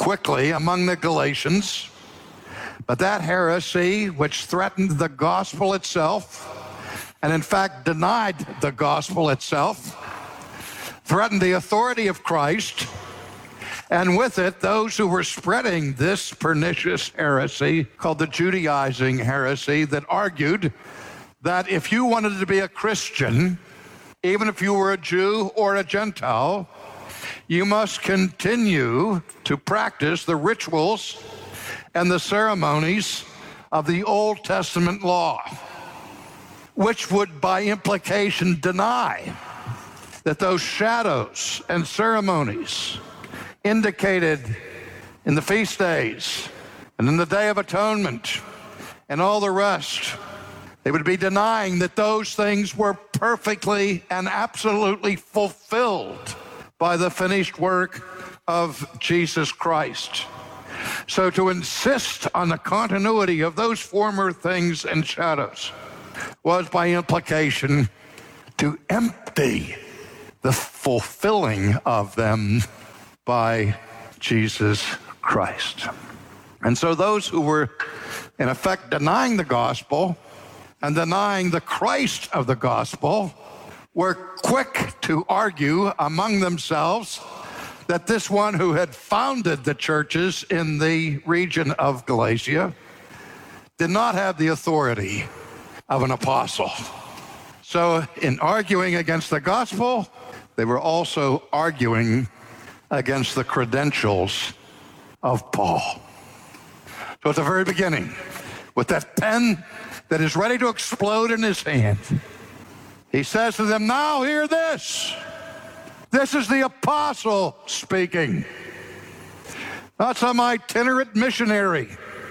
quickly among the Galatians, but that heresy which threatened the gospel itself, and in fact denied the gospel itself, threatened the authority of Christ, and with it, those who were spreading this pernicious heresy called the Judaizing heresy that argued that if you wanted to be a Christian, even if you were a Jew or a Gentile, you must continue to practice the rituals and the ceremonies of the Old Testament law, which would by implication deny that those shadows and ceremonies indicated in the feast days and in the Day of Atonement and all the rest. They would be denying that those things were perfectly and absolutely fulfilled by the finished work of Jesus Christ. So to insist on the continuity of those former things and shadows was by implication to empty the fulfilling of them by Jesus Christ. And so those who were in effect denying the gospel and denying the Christ of the gospel were quick to argue among themselves that this one who had founded the churches in the region of Galatia did not have the authority of an apostle. So in arguing against the gospel, they were also arguing against the credentials of Paul. So at the very beginning, with that pen that is ready to explode in his hand, he says to them, now hear this. This is the apostle speaking, not some itinerant missionary,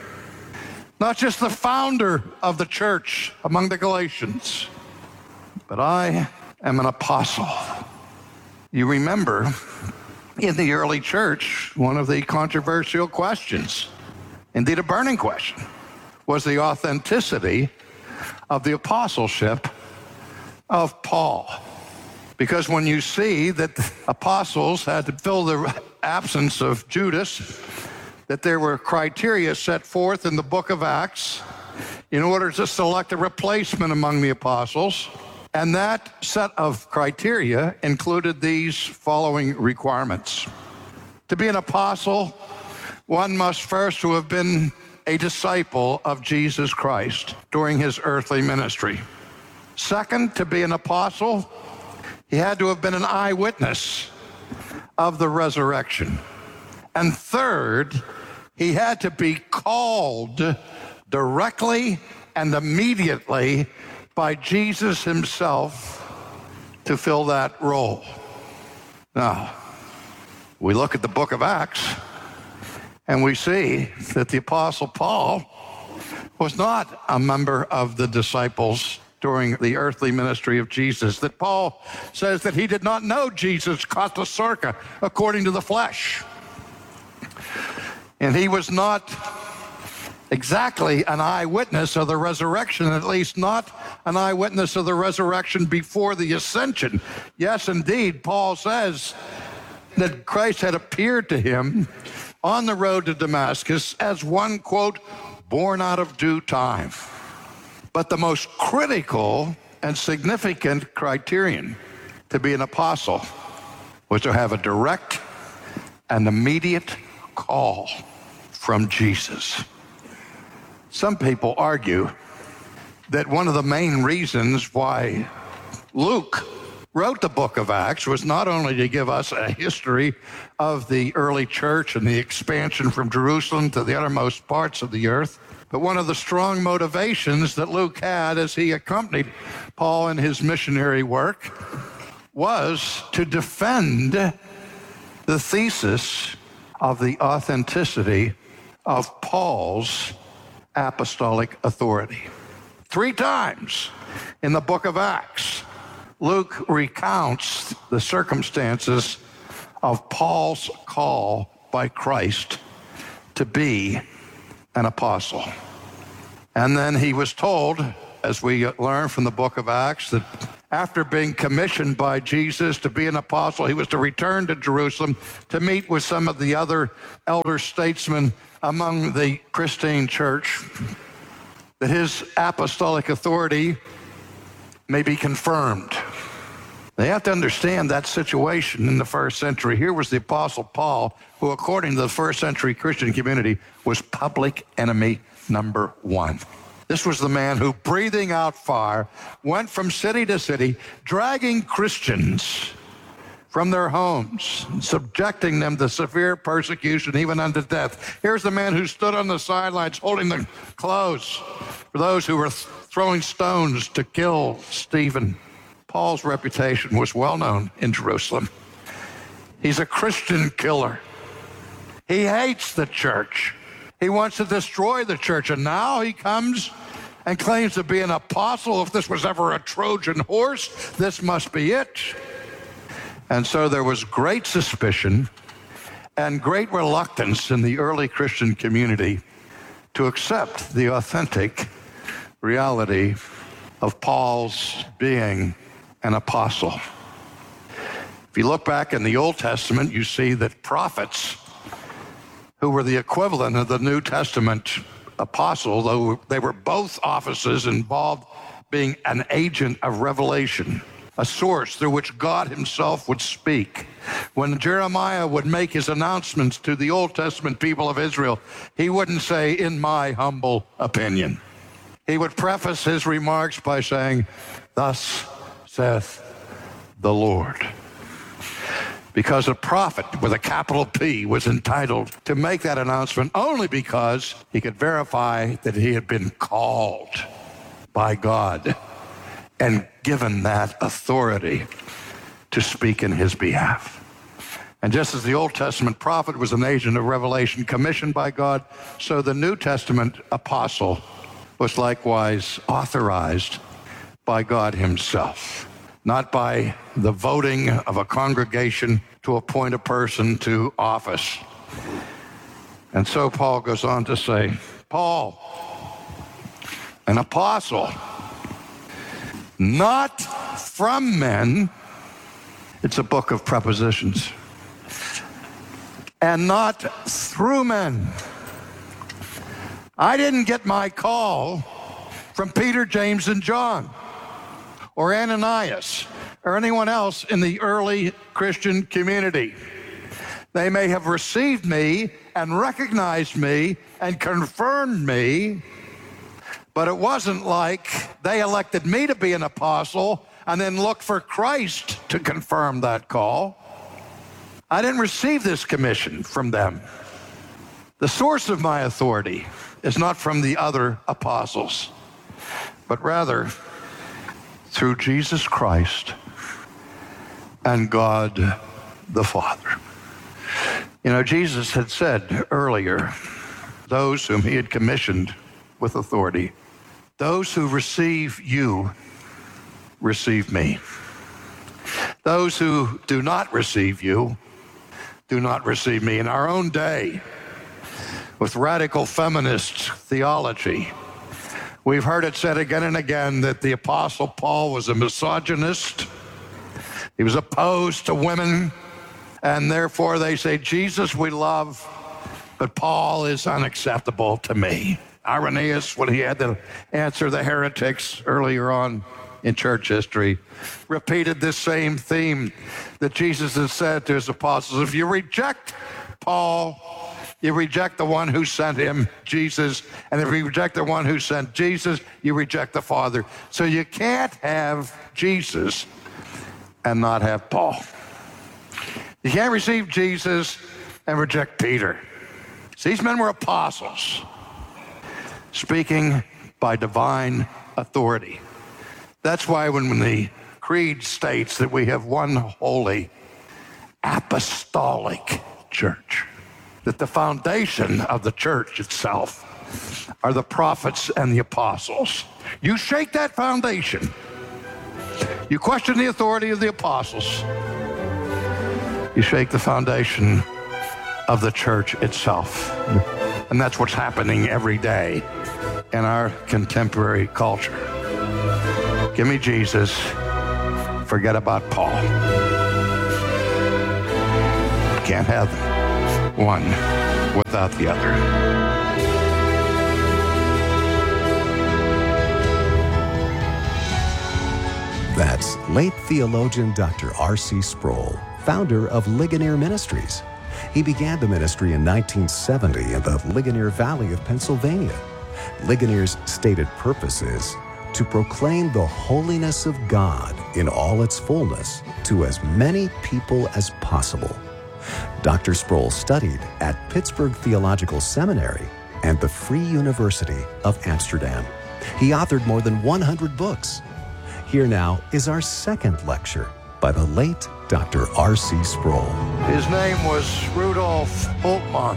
not just the founder of the church among the Galatians, but I am an apostle. You remember, in the early church, one of the controversial questions, indeed a burning question, was the authenticity of the apostleship of Paul. Because when you see that apostles had to fill the absence of Judas, that there were criteria set forth in the book of Acts in order to select a replacement among the apostles, and that set of criteria included these following requirements. To be an apostle, one must first have been a disciple of Jesus Christ during his earthly ministry. Second, to be an apostle, he had to have been an eyewitness of the resurrection. And third, he had to be called directly and immediately by Jesus himself to fill that role. Now, we look at the book of Acts and we see that the Apostle Paul was not a member of the disciples during the earthly ministry of Jesus, that Paul says that he did not know Jesus kata sarka according to the flesh. And he was not exactly an eyewitness of the resurrection, at least not an eyewitness of the resurrection before the ascension. Yes, indeed, Paul says that Christ had appeared to him on the road to Damascus as one, quote, born out of due time. But the most critical and significant criterion to be an apostle was to have a direct and immediate call from Jesus. Some people argue that one of the main reasons why Luke wrote the book of Acts was not only to give us a history of the early church and the expansion from Jerusalem to the uttermost parts of the earth, but one of the strong motivations that Luke had as he accompanied Paul in his missionary work was to defend the thesis of the authenticity of Paul's apostolic authority. 3 times in the book of Acts, Luke recounts the circumstances of Paul's call by Christ to be an apostle. And then he was told, as we learn from the book of Acts, that After being commissioned by Jesus to be an apostle, he was to return to Jerusalem to meet with some of the other elder statesmen among the Christine church, that his apostolic authority may be confirmed. They have to understand that situation in the first century. Here was the Apostle Paul, who, according to the first century Christian community, was public enemy number one. This was the man who, breathing out fire, went from city to city, dragging Christians from their homes, subjecting them to severe persecution, even unto death. Here's the man who stood on the sidelines holding the clothes for those who were throwing stones to kill Stephen. Paul's reputation was well known in Jerusalem. He's a Christian killer. He hates the church. He wants to destroy the church. And now he comes and claims to be an apostle. If this was ever a Trojan horse, this must be it. And so there was great suspicion and great reluctance in the early Christian community to accept the authentic reality of Paul's being an apostle. If you look back in the Old Testament, you see that prophets, who were the equivalent of the New Testament apostle, though they were both offices involved being an agent of revelation, a source through which God himself would speak. When Jeremiah would make his announcements to the Old Testament people of Israel, he wouldn't say, "in my humble opinion." He would preface his remarks by saying, "Thus saith the Lord." Because a prophet with a capital P was entitled to make that announcement only because he could verify that he had been called by God and given that authority to speak in his behalf. And just as the Old Testament prophet was an agent of revelation commissioned by God, so the New Testament apostle was likewise authorized by God himself, not by the voting of a congregation to appoint a person to office. And so Paul goes on to say, Paul, an apostle, not from men, it's a book of prepositions, and not through men. I didn't get my call from Peter, James, and John, or Ananias, or anyone else in the early Christian community. They may have received me and recognized me and confirmed me, but it wasn't like they elected me to be an apostle and then looked for Christ to confirm that call. I didn't receive this commission from them. The source of my authority is not from the other apostles, but rather through Jesus Christ and God the Father. You know, Jesus had said earlier, those whom he had commissioned with authority, those who receive you, receive me. Those who do not receive you, do not receive me. In our own day, with radical feminist theology, we've heard it said again and again that the Apostle Paul was a misogynist. He was opposed to women, and therefore they say, Jesus we love, but Paul is unacceptable to me. Irenaeus, when he had to answer the heretics earlier on in church history, repeated this same theme that Jesus had said to his apostles. If you reject Paul, you reject the one who sent him, Jesus. And if you reject the one who sent Jesus, you reject the Father. So you can't have Jesus and not have Paul. You can't receive Jesus and reject Peter. So these men were apostles, speaking by divine authority. That's why when the creed states that we have one holy apostolic church, that the foundation of the church itself are the prophets and the apostles. You shake that foundation, you question the authority of the apostles, you shake the foundation of the church itself. And that's what's happening every day in our contemporary culture. Give me Jesus forget about Paul. Can't have one without the other. That's late theologian Dr. R.C. Sproul, founder of Ligonier Ministries. He began the ministry in 1970 in the Ligonier Valley of Pennsylvania. Ligonier's stated purpose is to proclaim the holiness of God in all its fullness to as many people as possible. Dr. Sproul studied at Pittsburgh Theological Seminary and the Free University of Amsterdam. He authored more than 100 books. Here now is our second lecture by the late Dr. R.C. Sproul. His name was Rudolf Bultmann.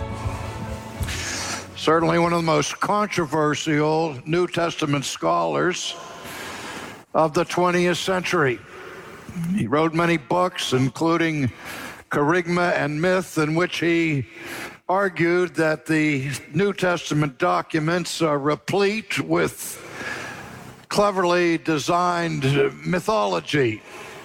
Certainly one of the most controversial New Testament scholars of the 20th century. He wrote many books, including Kerygma and Myth, in which he argued that the New Testament documents are replete with cleverly designed mythology.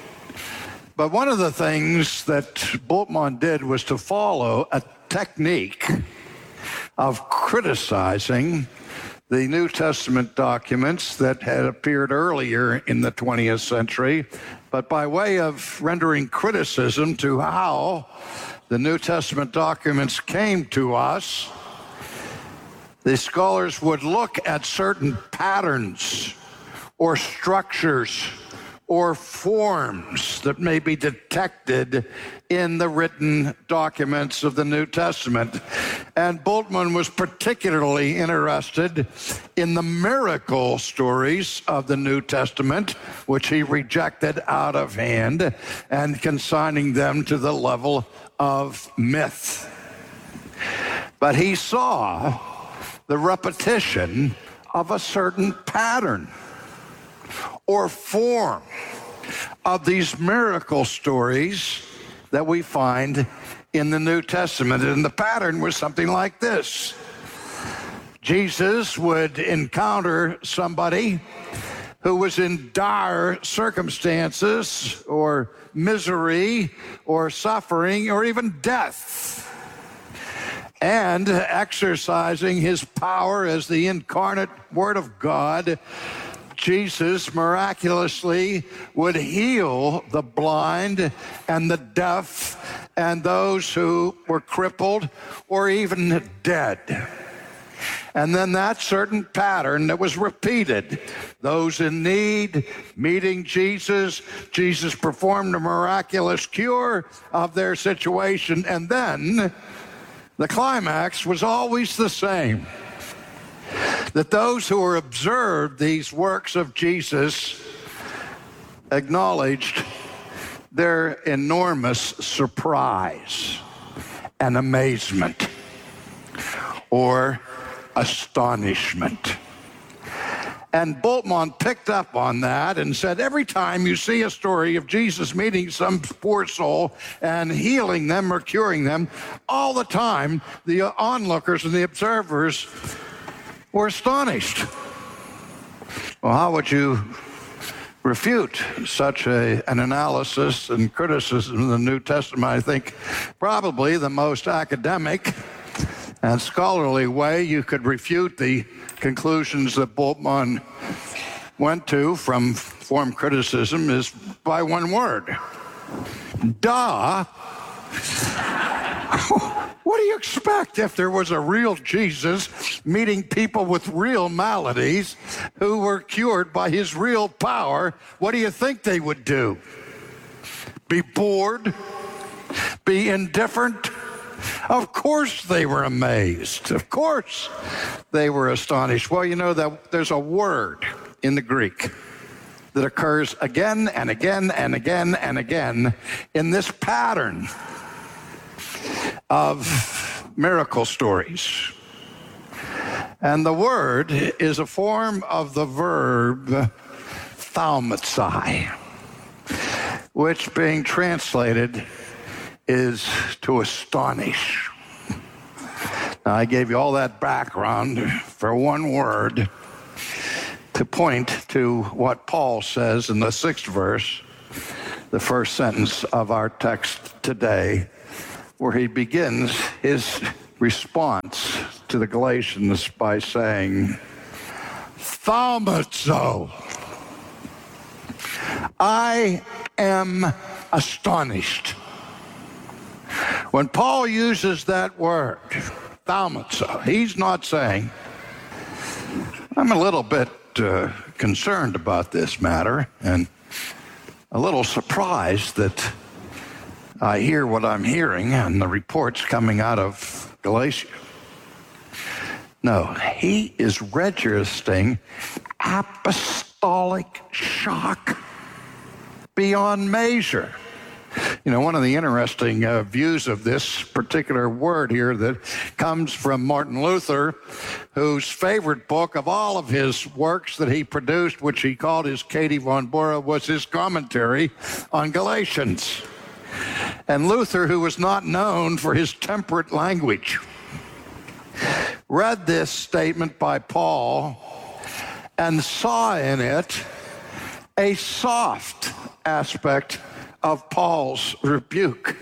But one of the things that Bultmann did was to follow a technique of criticizing the New Testament documents that had appeared earlier in the 20th century, but by way of rendering criticism to how the New Testament documents came to us, the scholars would look at certain patterns or structures or forms that may be detected in the written documents of the New Testament. And Bultmann was particularly interested in the miracle stories of the New Testament, which he rejected out of hand, and consigning them to the level of myth. But he saw the repetition of a certain pattern or form of these miracle stories that we find in the New Testament. And the pattern was something like this. Jesus would encounter somebody who was in dire circumstances or misery or suffering or even death. And exercising his power as the incarnate Word of God, Jesus miraculously would heal the blind and the deaf and those who were crippled or even dead. And then that certain pattern that was repeated, those in need meeting Jesus, Jesus performed a miraculous cure of their situation, and then the climax was always the same. That those who were observed these works of Jesus acknowledged their enormous surprise and amazement or astonishment. And Bultmann picked up on that and said, every time you see a story of Jesus meeting some poor soul and healing them or curing them, all the time the onlookers and the observers were astonished. Well, how would you refute such an analysis and criticism of the New Testament? I think probably the most academic and scholarly way you could refute the conclusions that Bultmann went to from form criticism is by one word. Duh. What do you expect if there was a real Jesus meeting people with real maladies who were cured by his real power? What do you think they would do? Be bored? Be indifferent? Of course they were amazed. Of course they were astonished. Well, you know that there's a word in the Greek that occurs again and again and again and again in this pattern of miracle stories. And the word is a form of the verb thaumatsai, which being translated is to astonish. Now, I gave you all that background for one word to point to what Paul says in the 6th verse the first sentence of our text today, where he begins his response to the Galatians by saying, "Thaumazo, I am astonished." When Paul uses that word, thaumazo, he's not saying, "I'm a little bit concerned about this matter and a little surprised that I hear what I'm hearing and the reports coming out of Galatia." No, he is registering apostolic shock beyond measure. You know, one of the interesting views of this particular word here that comes from Martin Luther, whose favorite book of all of his works that he produced, which he called his Katie von Bora, was his commentary on Galatians. And Luther, who was not known for his temperate language, read this statement by Paul and saw in it a soft aspect of Paul's rebuke.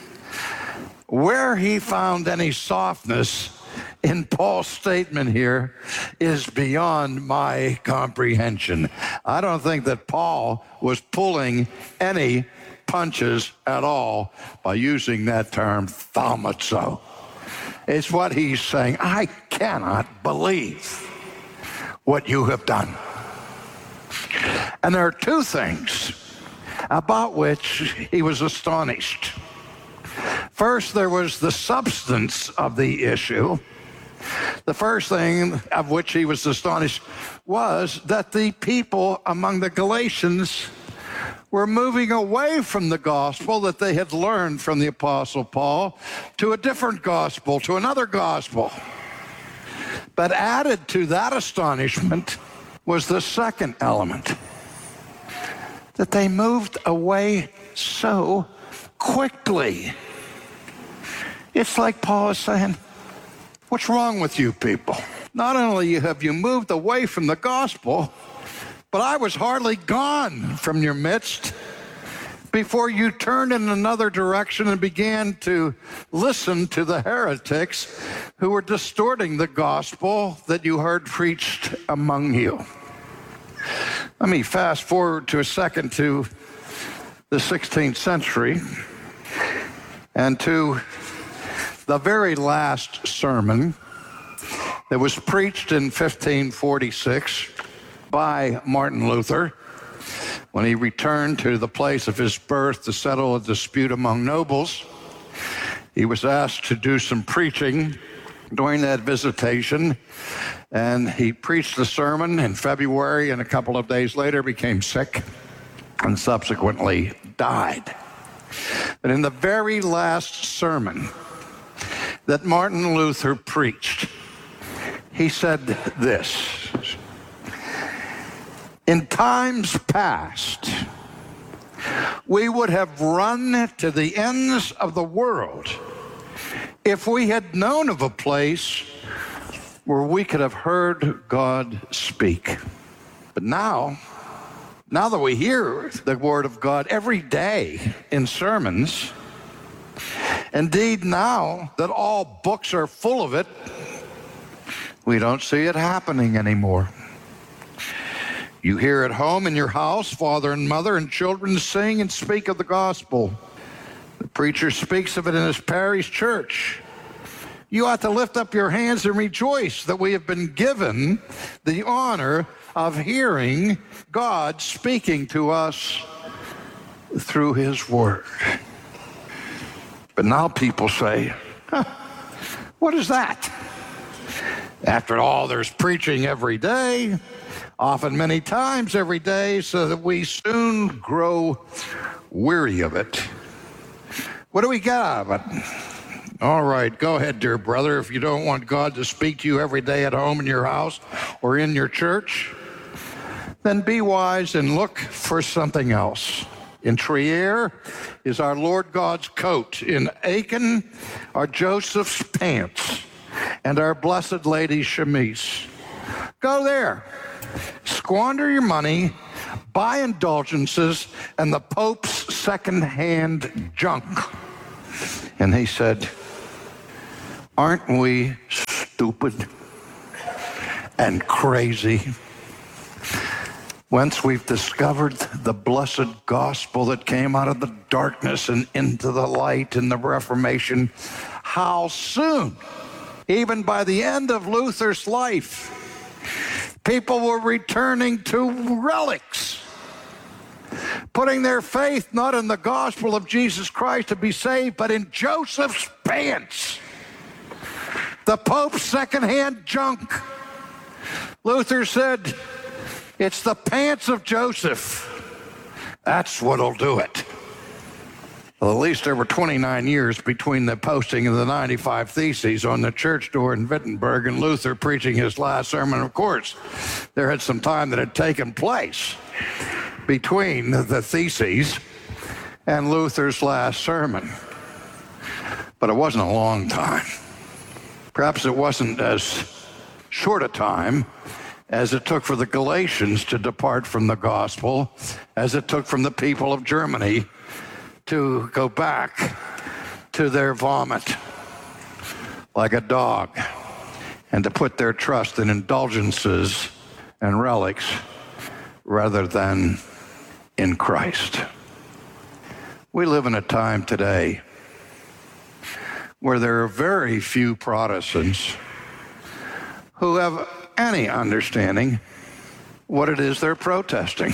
Where he found any softness in Paul's statement here is beyond my comprehension. I don't think that Paul was pulling any punches at all by using that term, thaumazo. It's what he's saying. I cannot believe what you have done. And there are two things about which he was astonished. First, there was the substance of the issue. The first thing of which he was astonished was that the people among the Galatians were moving away from the gospel that they had learned from the Apostle Paul to a different gospel, to another gospel. But added to that astonishment was the second element, that they moved away so quickly. It's like Paul is saying, what's wrong with you people? Not only have you moved away from the gospel, but I was hardly gone from your midst before you turned in another direction and began to listen to the heretics who were distorting the gospel that you heard preached among you. Let me fast forward to a second to the 16th century and to the very last sermon that was preached in 1546 by Martin Luther when he returned to the place of his birth to settle a dispute among nobles. He was asked to do some preaching during that visitation, and he preached the sermon in February, and a couple of days later became sick and subsequently died. But in the very last sermon that Martin Luther preached, he said this: "In times past, we would have run to the ends of the world if we had known of a place where we could have heard God speak. But now that we hear the word of God every day in sermons, indeed now that all books are full of it, we don't see it happening anymore. You hear at home in your house, father and mother and children sing and speak of the gospel. The preacher speaks of it in his parish church. You ought to lift up your hands and rejoice that we have been given the honor of hearing God speaking to us through his word." But now people say, what is that? After all, there's preaching every day, often many times every day, so that we soon grow weary of it. What do we get out of it? All right, go ahead, dear brother. If you don't want God to speak to you every day at home in your house or in your church, then be wise and look for something else. In Trier is our Lord God's coat. In Aachen are Joseph's pants and our Blessed Lady's chemise. Go there. Squander your money, buy indulgences and the Pope's secondhand junk. And he said, aren't we stupid and crazy? Once we've discovered the blessed gospel that came out of the darkness and into the light in the Reformation, how soon, even by the end of Luther's life, people were returning to relics, putting their faith not in the gospel of Jesus Christ to be saved, but in Joseph's pants, the Pope's secondhand junk. Luther said, it's the pants of Joseph. That's what'll do it. Well, at least there were 29 years between the posting of the 95 Theses on the church door in Wittenberg and Luther preaching his last sermon. Of course, there had some time that had taken place between the Theses and Luther's last sermon. But it wasn't a long time. Perhaps it wasn't as short a time as it took for the Galatians to depart from the gospel, as it took from the people of Germany to go back to their vomit like a dog and to put their trust in indulgences and relics rather than in Christ. We live in a time today where there are very few Protestants who have any understanding what it is they're protesting.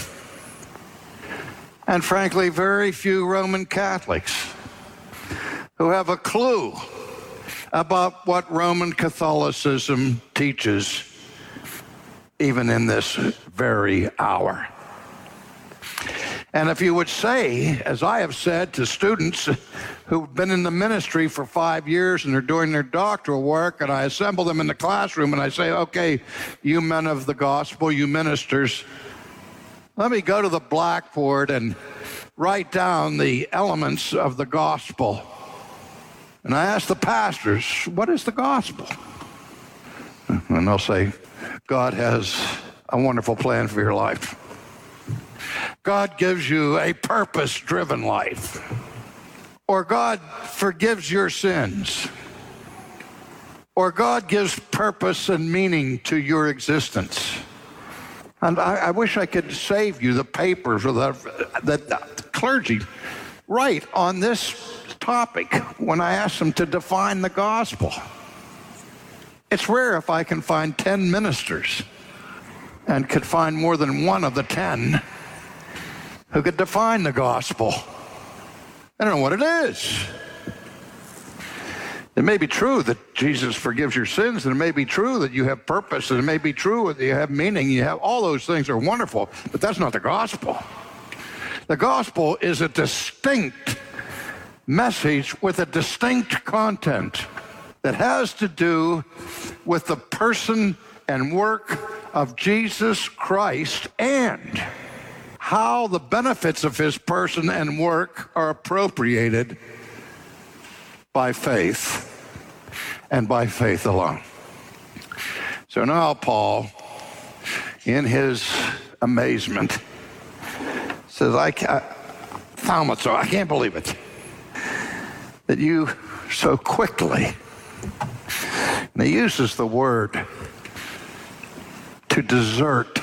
And frankly, very few Roman Catholics who have a clue about what Roman Catholicism teaches even in this very hour. And if you would say, as I have said to students who've been in the ministry for 5 years and they're doing their doctoral work, and I assemble them in the classroom and I say, okay, you men of the gospel, you ministers, let me go to the blackboard and write down the elements of the gospel. And I ask the pastors, what is the gospel? And they'll say, God has a wonderful plan for your life. God gives you a purpose-driven life. Or God forgives your sins. Or God gives purpose and meaning to your existence. And I wish I could save you the papers or the clergy write on this topic when I ask them to define the gospel. It's rare if I can find 10 ministers and could find more than one of the 10 who could define the gospel. I don't know what it is. It may be true that Jesus forgives your sins, and it may be true that you have purpose, and it may be true that you have meaning, you have all those things are wonderful, but that's not the gospel. The gospel is a distinct message with a distinct content that has to do with the person and work of Jesus Christ and how the benefits of his person and work are appropriated by faith and by faith alone. So now Paul, in his amazement, says, I can't believe it, that you so quickly, and he uses the word to desert,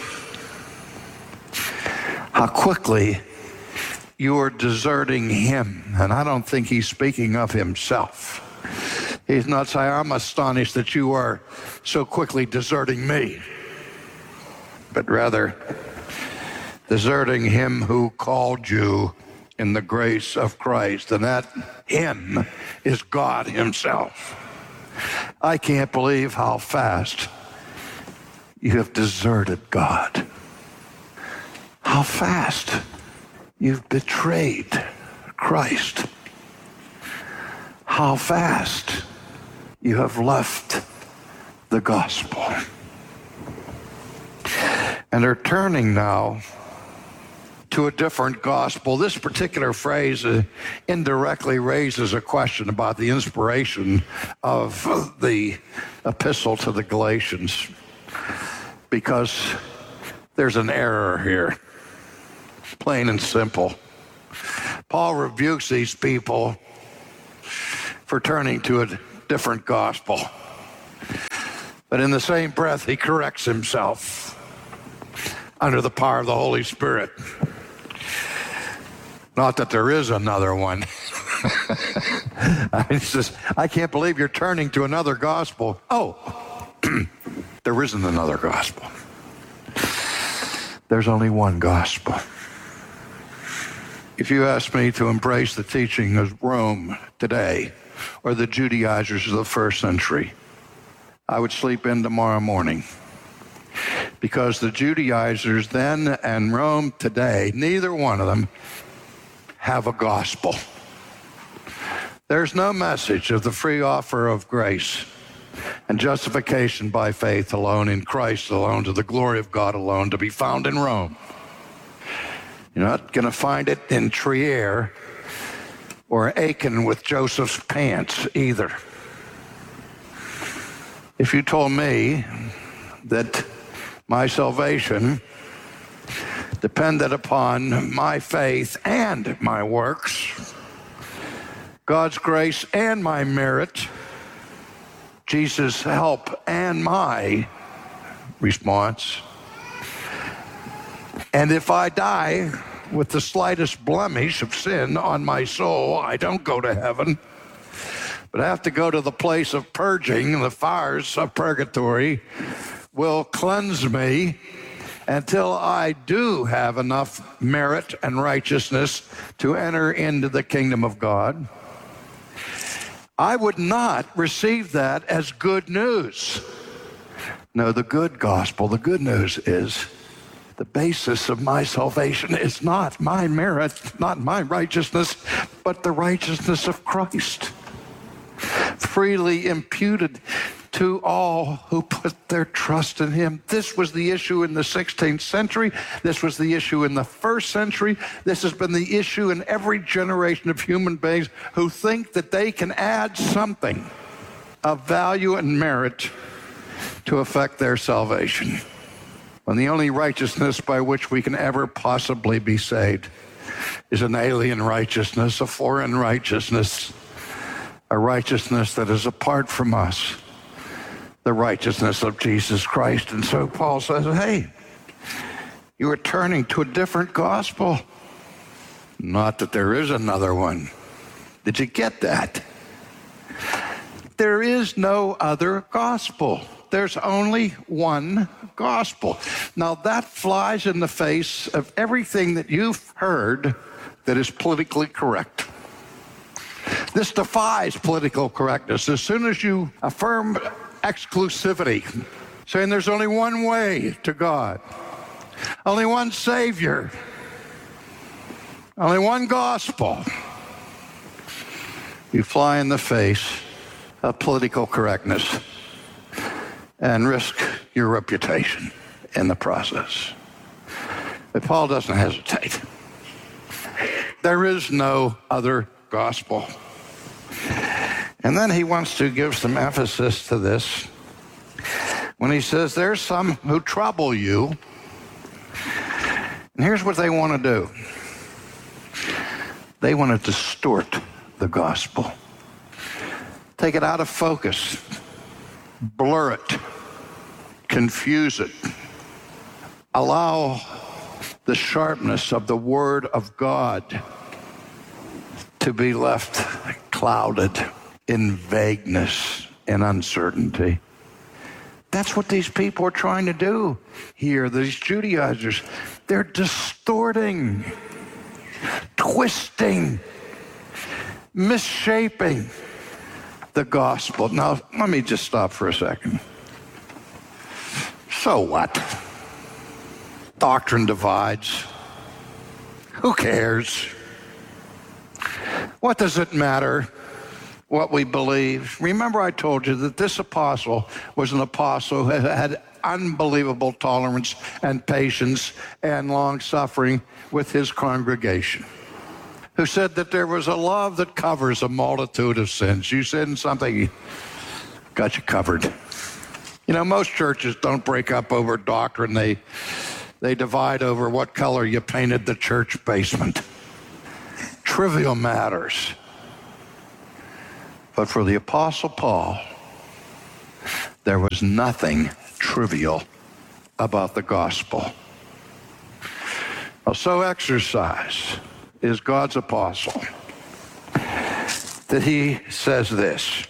how quickly you are deserting him. And I don't think he's speaking of himself. He's not saying, I'm astonished that you are so quickly deserting me, but rather deserting him who called you in the grace of Christ. And that him is God himself. I can't believe how fast you have deserted God. How fast you've betrayed Christ. How fast you have left the gospel and are turning now to a different gospel. This particular phrase indirectly raises a question about the inspiration of the epistle to the Galatians, because there's an error here, plain and simple. Paul rebukes these people for turning to a different gospel. But in the same breath, he corrects himself under the power of the Holy Spirit. Not that there is another one. He says, I can't believe you're turning to another gospel. Oh, there isn't another gospel. There's only one gospel. If you ask me to embrace the teaching of Rome today, or the Judaizers of the first century, I would sleep in tomorrow morning. Because the Judaizers then and Rome today, neither one of them have a gospel. There's no message of the free offer of grace and justification by faith alone, in Christ alone, to the glory of God alone, to be found in Rome. You're not going to find it in Trier or Achan with Joseph's pants either. If you told me that my salvation depended upon my faith and my works, God's grace and my merit, Jesus' help and my response, and if I die with the slightest blemish of sin on my soul, I don't go to heaven, but I have to go to the place of purging. The fires of purgatory will cleanse me until I do have enough merit and righteousness to enter into the kingdom of God. I would not receive that as good news. No, the good gospel, the good news is the basis of my salvation is not my merit, not my righteousness, but the righteousness of Christ, freely imputed to all who put their trust in him. This was the issue in the 16th century. This was the issue in the first century. This has been the issue in every generation of human beings who think that they can add something of value and merit to affect their salvation, when the only righteousness by which we can ever possibly be saved is an alien righteousness, a foreign righteousness, a righteousness that is apart from us, the righteousness of Jesus Christ. And so Paul says, hey, you are turning to a different gospel. Not that there is another one. Did you get that? There is no other gospel. There's only one gospel. Now that flies in the face of everything that you've heard that is politically correct. This defies political correctness. As soon as you affirm exclusivity, saying there's only one way to God, only one Savior, only one gospel, you fly in the face of political correctness and risk your reputation in the process. But Paul doesn't hesitate. There is no other gospel. And then he wants to give some emphasis to this when he says there's some who trouble you. And here's what they want to do. They want to distort the gospel. Take it out of focus. Blur it, confuse it, allow the sharpness of the Word of God to be left clouded in vagueness and uncertainty. That's what these people are trying to do here, these Judaizers. They're distorting, twisting, misshaping the gospel. Now, let me just stop for a second. So what? Doctrine divides. Who cares? What does it matter what we believe? Remember I told you that this apostle was an apostle who had unbelievable tolerance and patience and long-suffering with his congregation, who said that there was a love that covers a multitude of sins. You sin something, got you covered. You know, most churches don't break up over doctrine. They divide over what color you painted the church basement. trivial matters. But for the Apostle Paul, there was nothing trivial about the gospel. Well, so exercised is God's apostle that he says this.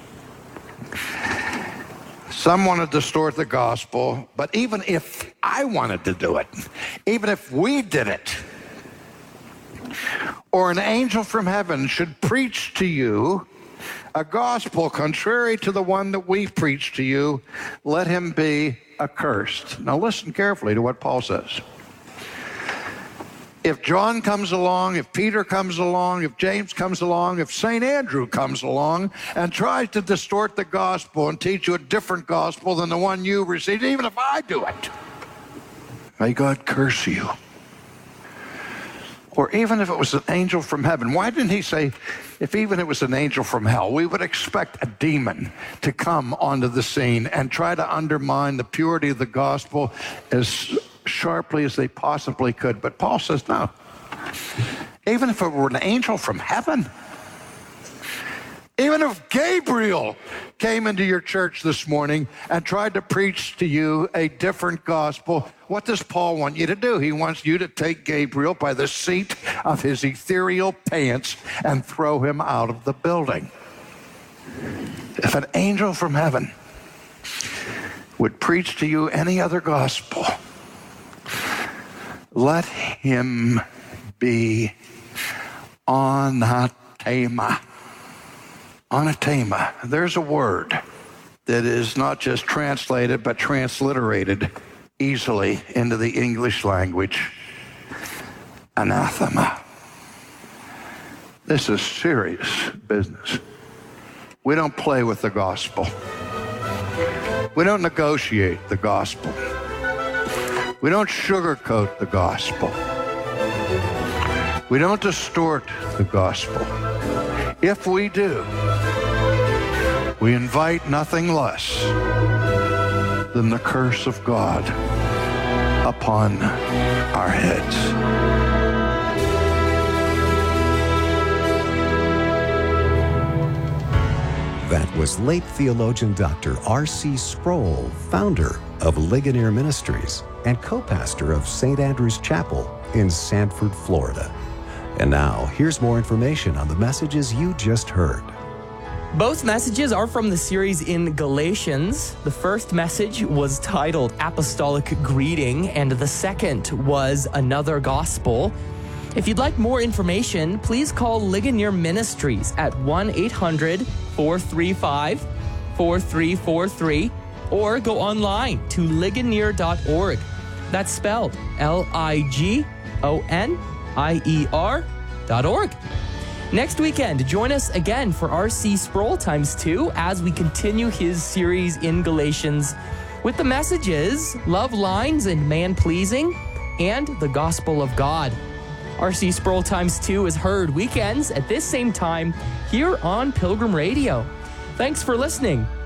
Some want to distort the gospel, but even if I wanted to do it, even if we did it, or an angel from heaven should preach to you a gospel contrary to the one that we preach to you, let him be accursed. Now listen carefully to what Paul says. If John comes along, if Peter comes along, if James comes along, if St. Andrew comes along and tries to distort the gospel and teach you a different gospel than the one you received, even if I do it, may God curse you. Or even if it was an angel from heaven. Why didn't he say, if even it was an angel from hell? We would expect a demon to come onto the scene and try to undermine the purity of the gospel as sharply as they possibly could. But Paul says, no. Even if it were an angel from heaven, even if Gabriel came into your church this morning and tried to preach to you a different gospel, what does Paul want you to do? He wants you to take Gabriel by the seat of his ethereal pants and throw him out of the building. If an angel from heaven would preach to you any other gospel, let him be anathema. Anathema. There's a word that is not just translated, but transliterated easily into the English language. Anathema. This is serious business. We don't play with the gospel. We don't negotiate the gospel. We don't sugarcoat the gospel. We don't distort the gospel. If we do, we invite nothing less than the curse of God upon our heads. That was late theologian Dr. R.C. Sproul, founder of Ligonier Ministries and co-pastor of St. Andrew's Chapel in Sanford, Florida. And now, here's more information on the messages you just heard. Both messages are from the series in Galatians. The first message was titled Apostolic Greeting, and the second was Another Gospel. If you'd like more information, please call Ligonier Ministries at 1-800-435-4343 or go online to ligonier.org. That's spelled Ligonier.org. Next weekend, join us again for R.C. Sproul ×2 as we continue his series in Galatians with the messages Love Lines and Man-Pleasing and the Gospel of God. R.C. Sproul ×2 is heard weekends at this same time here on Pilgrim Radio. Thanks for listening.